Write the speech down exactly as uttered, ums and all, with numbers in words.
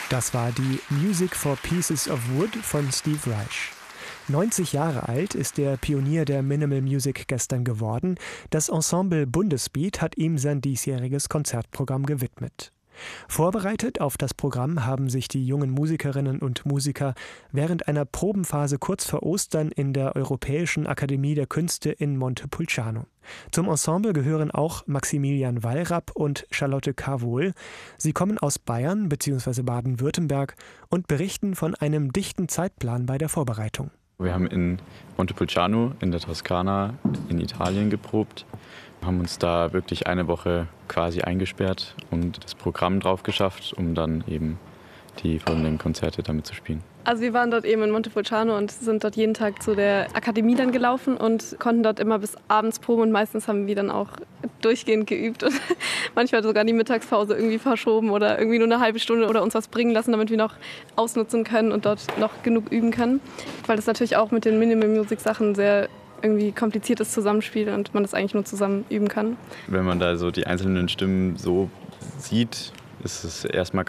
Das war die Music for Pieces of Wood von Steve Reich. neunzig Jahre alt ist der Pionier der Minimal Music gestern geworden. Das Ensemble Bundesbeat hat ihm sein diesjähriges Konzertprogramm gewidmet. Vorbereitet auf das Programm haben sich die jungen Musikerinnen und Musiker während einer Probenphase kurz vor Ostern in der Europäischen Akademie der Künste in Montepulciano. Zum Ensemble gehören auch Maximilian Wallrapp und Charlotte Cavol. Sie kommen aus Bayern bzw. Baden-Württemberg und berichten von einem dichten Zeitplan bei der Vorbereitung. Wir haben in Montepulciano in der Toskana in Italien geprobt, haben uns da wirklich eine Woche quasi eingesperrt und das Programm drauf geschafft, um dann eben die folgenden Konzerte damit zu spielen. Also wir waren dort eben in Montepulciano und sind dort jeden Tag zu der Akademie dann gelaufen und konnten dort immer bis abends proben und meistens haben wir dann auch durchgehend geübt und manchmal sogar die Mittagspause irgendwie verschoben oder irgendwie nur eine halbe Stunde oder uns was bringen lassen, damit wir noch ausnutzen können und dort noch genug üben können. Weil das natürlich auch mit den Minimal Music Sachen sehr irgendwie kompliziertes Zusammenspiel und man das eigentlich nur zusammen üben kann. Wenn man da so die einzelnen Stimmen so sieht, ist es erstmal